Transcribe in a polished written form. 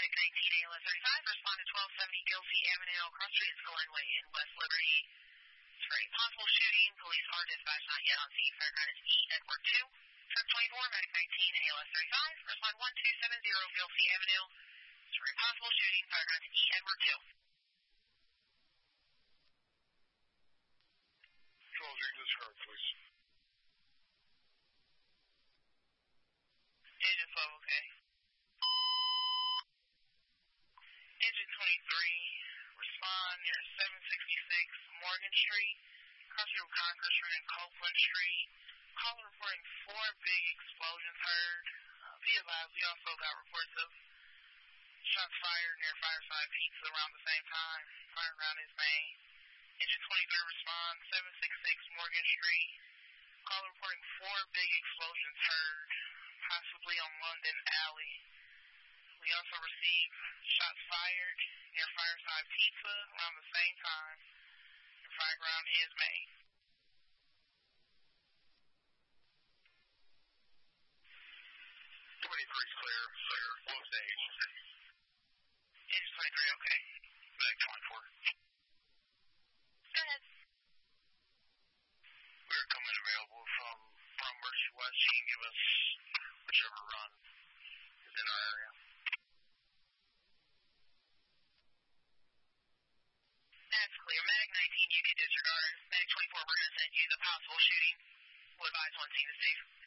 Medic 19 ALS 35, respond to 1270 Gilsey Avenue, Cross Street, Glenway in West Liberty. It's for a possible shooting. Police are dispatched not yet on scene. Fireground is E. Edward 2. Truck 24, Medic 19 ALS 35, respond 1270 Gilsey Avenue. It's for a possible shooting. Fireground is E. Edward 2. Charles, you can discard, please. Engine flow, okay. Engine 23, respond near 766 Morgan Street, cross through Concord Street and Copeland Street. Caller reporting 4 big explosions heard. Be advised, we also got reports of shots fired near Fireside Pizza around the same time. Fireground is main. Engine 23 respond 766 Morgan Street. Caller reporting 4 big explosions heard, possibly on London Alley. We also received shots fired near Fireside Pizza around the same time. The fireground is main. Clear. Low stage. Engine 23, okay. Medic 24. Go ahead. We're coming available from Mercy West. You can give us whichever run is in our area. That's clear. Medic 19, you can disregard. Medic 24, we're going to send you the possible shooting. We'll advise one scene is safe.